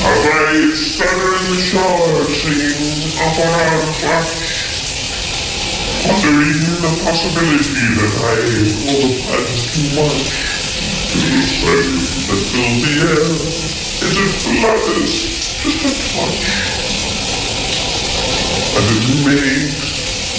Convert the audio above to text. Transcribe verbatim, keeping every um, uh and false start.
As I stutter in the shower, singing up on our crash, wondering the possibility that I all the plans too much. The smoke that fills the air is as blood as just a touch. And it may